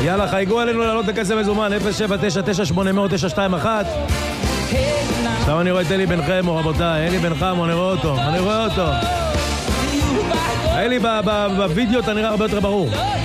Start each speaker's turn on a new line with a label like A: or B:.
A: יאללה, חייגו עלינו לעלות לכסף מזומן, 07998000921. עכשיו אני רואה את אלי בן חמו, רבותיי, אלי בן חמו, אני רואה אותו. אלי בווידאו אתה נראה הרבה יותר ברור.